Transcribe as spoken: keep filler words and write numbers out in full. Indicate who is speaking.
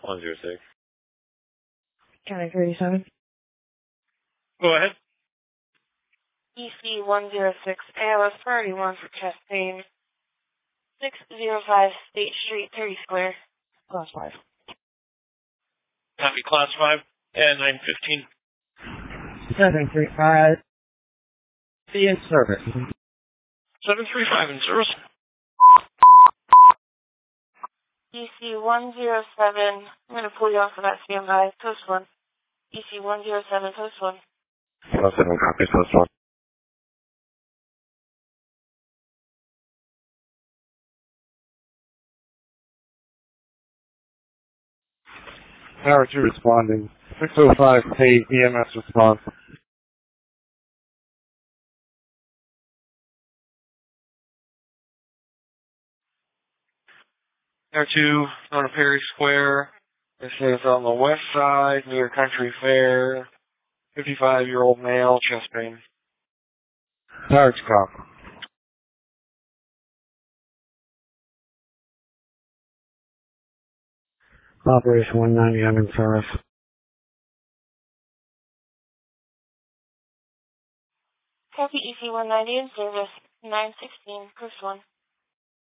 Speaker 1: one zero six.
Speaker 2: County thirty-seven.
Speaker 1: Go ahead.
Speaker 2: E C one zero six, A L S priority one for chest pain. six zero five State Street, thirty Square. Class five.
Speaker 1: Copy, class five and nine fifteen.
Speaker 2: seven three five. Be in service.
Speaker 1: seven three five in service.
Speaker 2: E C one zero seven. I'm going to pull you off of that standby. Post one. E C one zero seven, post one.
Speaker 1: Class seven copies, post one.
Speaker 3: Tower two responding. six oh five pay E M S response.
Speaker 1: Tower two, on Perry Square. This is on the west side near Country Fair. fifty-five-year-old male, chest pain.
Speaker 3: Tower two cop. Operation one ninety, I'm in service.
Speaker 2: Copy E C one ninety in service. nine sixteen, post one.